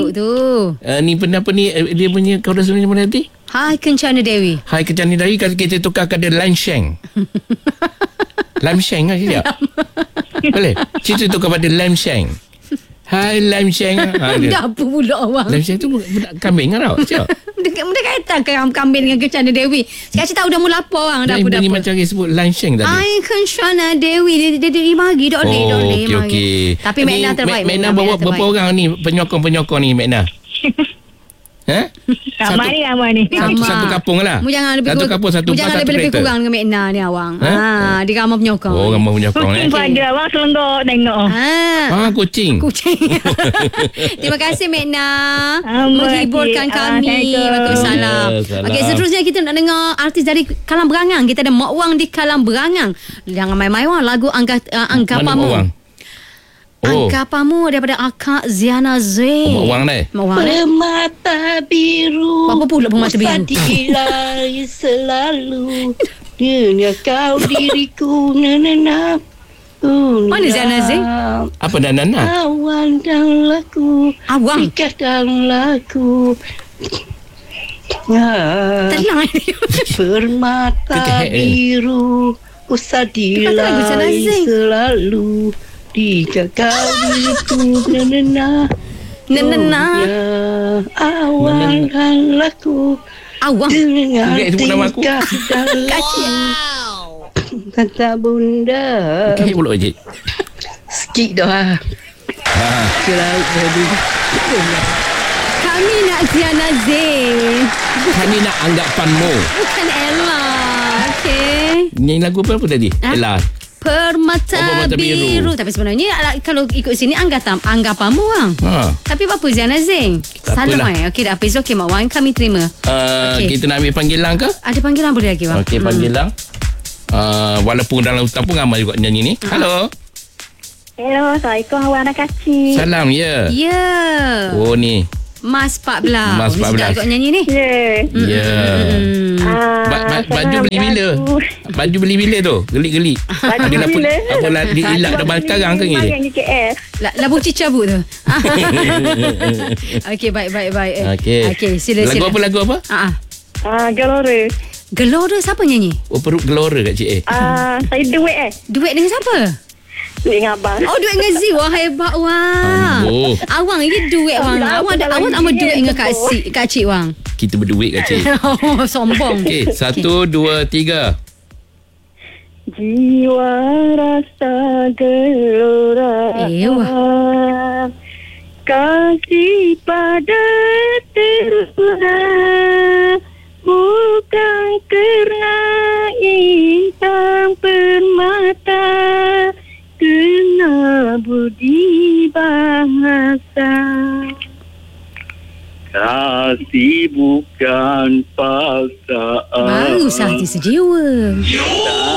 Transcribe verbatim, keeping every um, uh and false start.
Cabut tu. Uh, ni benda apa ni? Uh, dia punya kau dah sebenarnya mana tadi? Hai Kencana Dewi. Hai Kencana Dewi. Kalau kita tukar ke dia Lam Sheng. Lam Sheng kan siap? Boleh? Kita tukar pada Lam Sheng. Hai Lam Sheng. Ha, Dah apa pula orang? Lam Sheng tu budak kambing kan tau? Siap? Dekat benda kaitan ke kambing dengan Kencana Dewi. Sekarang tahu dah mula apa orang dah apa dah. Ini macam dia sebut Lam Sheng tadi. Hai Kencana Dewi. Dia dia dia magi dak leh dak leh. Okey okey. Tapi Mekna terbaik. Mekna bawa berapa orang ni penyokong-penyokong ni Mekna? Ha? Ramai ni, ramai ni. Satu, satu kapung lah. Mu jangan lebih satu kurang, kapung, satu mu jangan lebih-lebih kurang dengan Mekna ni awang. Ha? ha dia ramai penyokong. Oh, ramai penyokong eh. Kucing pun ada awang selenggok tengok. Ha. Ah, kucing. Kucing. Terima kasih Mekna. Um, Menghiburkan kami. Waalaikumsalam. Okey, seterusnya kita nak dengar artis dari Kalang Berangang. Kita ada Mak Wang di Kalang Berangang. Jangan main-main wang lagu Angga uh, Anggapamu. Oh. Anggapamu daripada Akak Ziana Zain. Oh, Mak Wang dah. Mak Wang. Permata biru. Apa pula permata biru? Usadilah selalu. Dunia kau diriku na-na-na. Mana Ziana Zain? Apa dan Nana? Awan dan laku. Awang. Ikat dan laku. Tenang. Permata biru. Usadilah selalu. Dijaga diriku na-na-na. Na-na-na. Awan dan laku. Awang. Dengan sebut nama aku. tingkah dalam. Kata bunda. Okey pula je. Sikit dah lah. Ha. Selalu jadi. Kami nak Ziana Zain. Kami nak Anggapanmu. Bukan Ella. Okey. Ni lagu apa, apa tadi? Ha? Ella. Permata, oh, permata biru. biru. Tapi sebenarnya kalau ikut sini Anggatam, Anggapamu Wang. Ha. Tapi apa Ziana Zain? Salah eh. Okey dah. It's okey Mak Wang, kami terima. Uh, okay. Kita nak ambil panggilan ke? Ada panggilan boleh lagi Wang? Okey, panggilan. Hmm. Uh, walaupun dalam hutan pun ramai juga nyanyi ni. Ha. Halo. Hello, Assalamualaikum awang dan kacik. Salam ya. Ya. Yeah. Oh ni. Mas Pak Belah. Mas Pak Belah. Sedap kot nyanyi ni. Ya. Ya. Yeah. Hmm. Ah, Ba- ba- baju beli bila? Baju beli bila tu? Gelik-gelik. Baju Ada laput bila? apa lah di ilat dah sekarang ke ni? Yang di K L. La- labu cicabut tu. Okey, baik baik baik. Okey. Okey, sila lagu sila. apa lagu apa? Ha ah. Ah, Gelora. Gelora siapa nyanyi? Oh perut gelora kat cik eh. Ah, saya duit eh. Duet dengan siapa? Duit dengan abang. Oh, duet dengan Z. Wah, hebat Wang. Oh. Awang ni duet Wang. Awang ada awang sama duet dengan Kak Cik, Kak Cik Wang. Kita berduit kat cik. Oh, sombong. Okey, satu, dua, tiga. Jiwa rasa gelora. Ewah. Kasih pada terpulang. Bukan kerana intan permata. Kena budi bahasa. Kasih bukan paksaan. Baru sahaja sejiwa.